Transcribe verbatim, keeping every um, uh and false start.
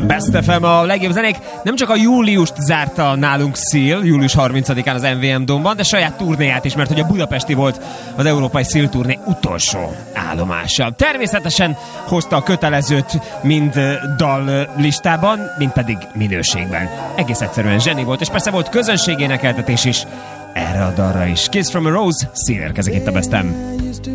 Best ef em a legjobb zenék. Nem csak a júliust zárta nálunk Seal, július harmincadikán az em vé em Domban, de saját turnéját is, mert hogy a budapesti volt az európai Seal turné utolsó állomása. Természetesen hozta a kötelezőt mind dal listában, mind pedig minőségben. Egész egyszerűen zseni volt, és persze volt közönségénekeltetés is erre a dalra is. Kiss from a Rose, Seal érkezik itt a Best em.